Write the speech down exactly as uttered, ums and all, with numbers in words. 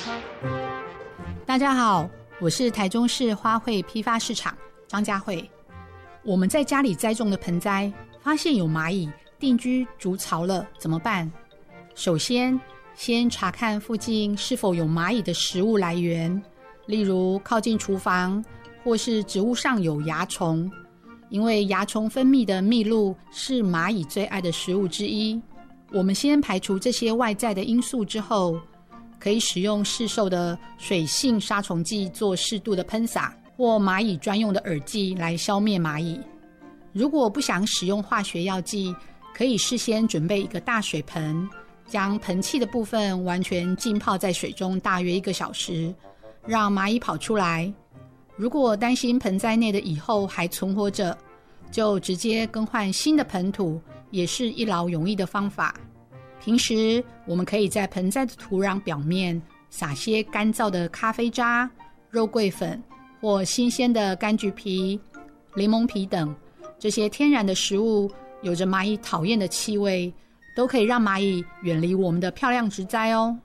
大家好，我是台中市花卉批发市场张佳慧。我们在家里栽种的盆栽发现有蚂蚁定居筑巢了，怎么办？首先先查看附近是否有蚂蚁的食物来源，例如靠近厨房或是植物上有蚜虫，因为蚜虫分泌的蜜露是蚂蚁最爱的食物之一。我们先排除这些外在的因素之后，可以使用市售的水性杀虫剂做适度的喷洒，或蚂蚁专用的饵剂来消灭蚂蚁。如果不想使用化学药剂，可以事先准备一个大水盆，将盆器的部分完全浸泡在水中大约一个小时，让蚂蚁跑出来。如果担心盆栽内的蚁后还存活着，就直接更换新的盆土，也是一劳永逸的方法。平时我们可以在盆栽的土壤表面撒些干燥的咖啡渣、肉桂粉或新鲜的柑橘皮、柠檬皮等，这些天然的食物有着蚂蚁讨厌的气味，都可以让蚂蚁远离我们的漂亮植栽哦。